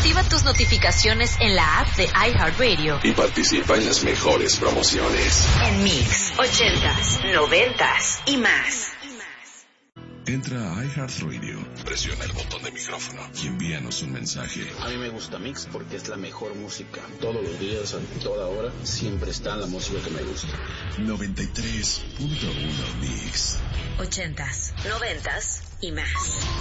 Activa tus notificaciones en la app de iHeartRadio y participa en las mejores promociones. En Mix, 80s, 90s y más. Entra a iHeartRadio, presiona el botón de micrófono y envíanos un mensaje. A mí me gusta Mix porque es la mejor música. Todos los días, a toda hora, siempre está la música que me gusta. 93.1 Mix. 80s, 90s y más.